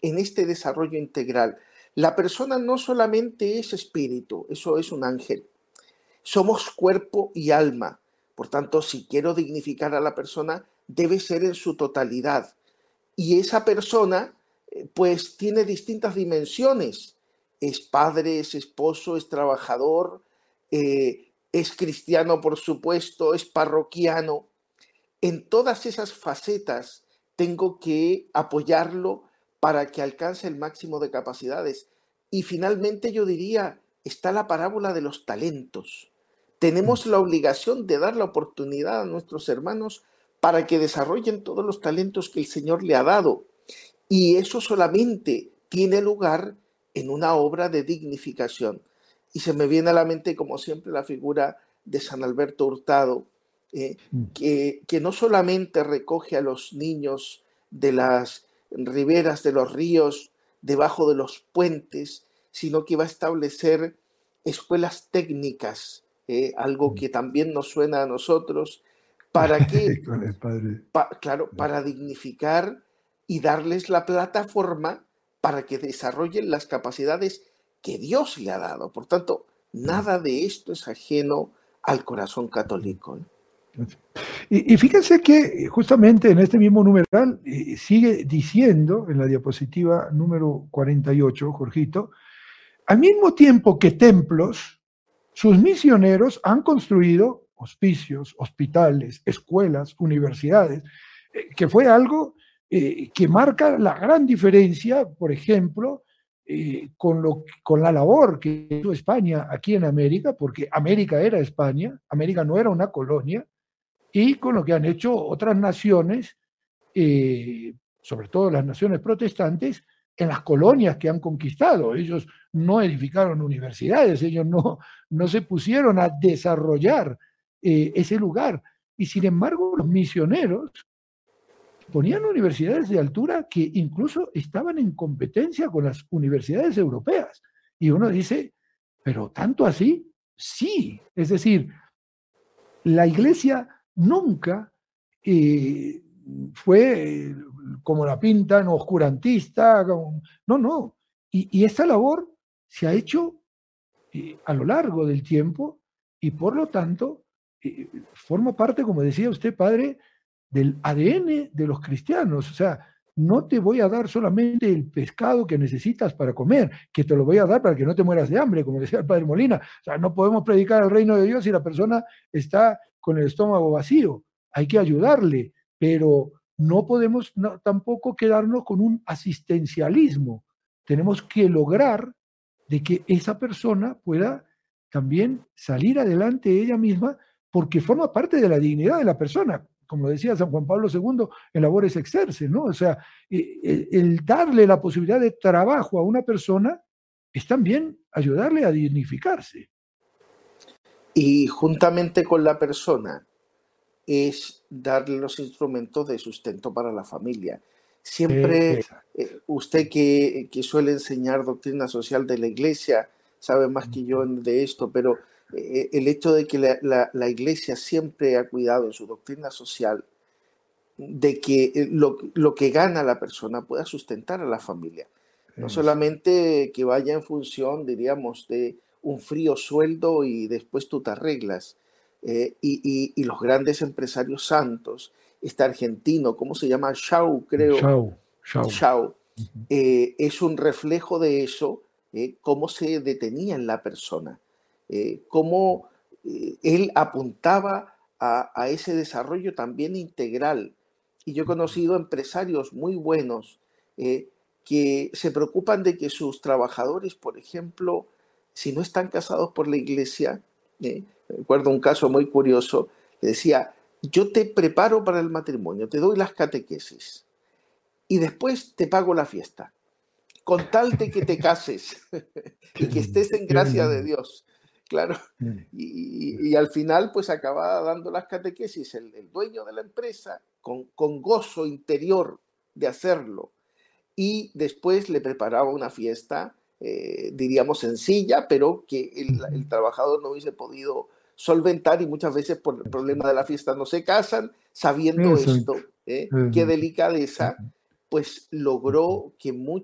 en este desarrollo integral. La persona no solamente es espíritu, eso es un ángel. Somos cuerpo y alma. Por tanto, si quiero dignificar a la persona, debe ser en su totalidad. Y esa persona, pues, tiene distintas dimensiones. Es padre, es esposo, es trabajador, es cristiano, por supuesto, es parroquiano. En todas esas facetas tengo que apoyarlo para que alcance el máximo de capacidades. Y finalmente yo diría, está la parábola de los talentos. Tenemos la obligación de dar la oportunidad a nuestros hermanos para que desarrollen todos los talentos que el Señor le ha dado. Y eso solamente tiene lugar en una obra de dignificación. Y se me viene a la mente, como siempre, la figura de San Alberto Hurtado, que no solamente recoge a los niños de las riberas de los ríos, debajo de los puentes, sino que va a establecer escuelas técnicas, algo que también nos suena a nosotros, ¿para qué? Con el padre. Claro, para dignificar y darles la plataforma para que desarrollen las capacidades que Dios le ha dado. Por tanto, nada de esto es ajeno al corazón católico. Y fíjense que justamente en este mismo numeral sigue diciendo en la diapositiva número 48, Jorgito, al mismo tiempo que templos, sus misioneros han construido hospicios, hospitales, escuelas, universidades, que fue algo que marca la gran diferencia, por ejemplo, con la labor que hizo España aquí en América, porque América era España, América no era una colonia, y con lo que han hecho otras naciones, sobre todo las naciones protestantes, en las colonias que han conquistado. Ellos no edificaron universidades, ellos no se pusieron a desarrollar ese lugar. Y sin embargo, los misioneros ponían universidades de altura que incluso estaban en competencia con las universidades europeas. Y uno dice, ¿pero tanto así? Sí. Es decir, la iglesia nunca fue como la pintan, oscurantista, no. Y esta labor se ha hecho a lo largo del tiempo y por lo tanto forma parte, como decía usted, padre, del ADN de los cristianos. O sea, no te voy a dar solamente el pescado que necesitas para comer, que te lo voy a dar para que no te mueras de hambre, como decía el padre Molina. O sea, no podemos predicar el reino de Dios si la persona está con el estómago vacío. Hay que ayudarle, pero no podemos tampoco quedarnos con un asistencialismo. Tenemos que lograr de que esa persona pueda también salir adelante ella misma porque forma parte de la dignidad de la persona. Como decía San Juan Pablo II, el labores exerce, ¿no? O sea, el darle la posibilidad de trabajo a una persona es también ayudarle a dignificarse. Y juntamente con la persona es darle los instrumentos de sustento para la familia. Siempre, Exacto. usted que suele enseñar doctrina social de la Iglesia, sabe más que yo de esto, pero el hecho de que la Iglesia siempre ha cuidado en su doctrina social de que lo que gana la persona pueda sustentar a la familia. No solamente que vaya en función, diríamos, de un frío sueldo y después tú te arreglas. Y los grandes empresarios santos, este argentino, ¿cómo se llama? Shaw, creo. Chao, chao. Shaw. Es un reflejo de eso, cómo se detenía en la persona, cómo él apuntaba a ese desarrollo también integral. Y yo he conocido empresarios muy buenos que se preocupan de que sus trabajadores, por ejemplo, si no están casados por la iglesia, recuerdo un caso muy curioso, le decía, yo te preparo para el matrimonio, te doy las catequesis y después te pago la fiesta, con tal de que te cases y que estés en gracia de Dios. Claro, y al final pues acaba dando las catequesis el dueño de la empresa con gozo interior de hacerlo y después le preparaba una fiesta, diríamos sencilla, pero que el trabajador no hubiese podido solventar y muchas veces por el problema de la fiesta no se casan, sabiendo Exacto. esto, qué delicadeza, pues logró que muchos